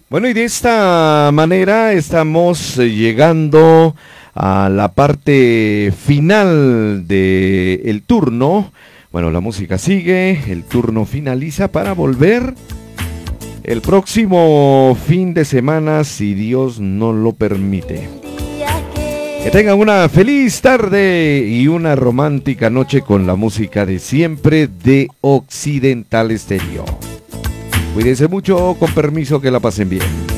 Bueno, y de esta manera estamos llegando a la parte final del turno. Bueno, la música sigue, el turno finaliza para volver el próximo fin de semana, si Dios no lo permite. Que tengan una feliz tarde y una romántica noche con la música de siempre de Occidental Estéreo. Cuídense mucho, con permiso, que la pasen bien.